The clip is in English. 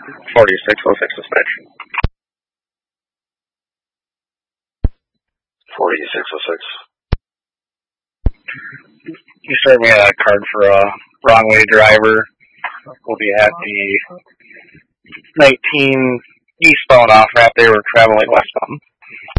4606 dispatch. 4606. You served me a card for a wrong way driver. We'll be at the 19 eastbound off ramp. They were traveling westbound.